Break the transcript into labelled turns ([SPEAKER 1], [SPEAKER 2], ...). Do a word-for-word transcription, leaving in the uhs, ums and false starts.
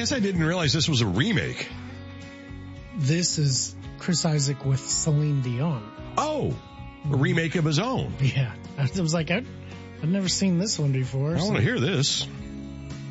[SPEAKER 1] guess I didn't realize this was a remake.
[SPEAKER 2] This is Chris Isaak with Celine Dion.
[SPEAKER 1] Oh, a remake of his own.
[SPEAKER 2] Yeah. I was like, I'd, I'd never seen this one before.
[SPEAKER 1] I
[SPEAKER 2] so.
[SPEAKER 1] want to hear this.